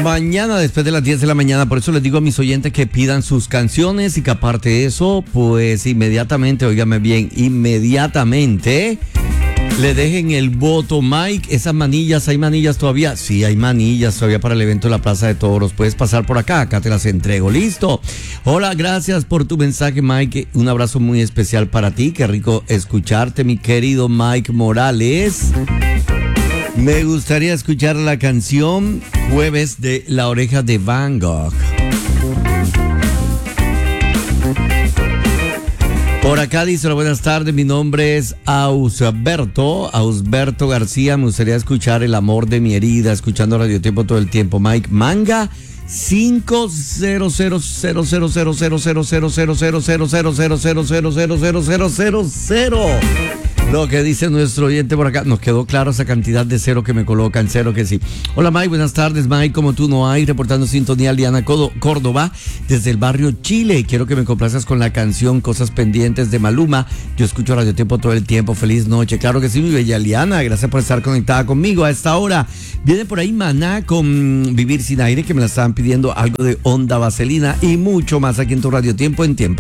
Mañana después de las 10 de la mañana, por eso les digo a mis oyentes que pidan sus canciones y que aparte de eso, pues inmediatamente, óigame bien, inmediatamente le dejen el voto. Mike, esas manillas, ¿hay manillas todavía? Sí, hay manillas todavía para el evento de la Plaza de Toros. Puedes pasar por acá te las entrego. Listo. Hola, gracias por tu mensaje, Mike. Un abrazo muy especial para ti. Qué rico escucharte, mi querido Mike Morales. Me gustaría escuchar la canción Jueves de La Oreja de Van Gogh. Por acá dice, buenas tardes, mi nombre es Ausberto García, me gustaría escuchar El amor de mi herida, escuchando Radio Tiempo todo el tiempo. Mike Manga 5000000000000000000. Lo que dice nuestro oyente por acá, nos quedó claro esa cantidad de cero que me coloca, en cero que sí. Hola Mike, buenas tardes. Mike, como tú no hay, reportando sintonía Liana Córdoba desde el barrio Chile. Quiero que me complazcas con la canción Cosas Pendientes de Maluma. Yo escucho Radio Tiempo todo el tiempo. Feliz noche. Claro que sí, mi bella Liana. Gracias por estar conectada conmigo a esta hora. Viene por ahí Maná con Vivir Sin Aire, que me la estaban pidiendo, algo de Onda Vaselina y mucho más aquí en tu Radio Tiempo en tiempo.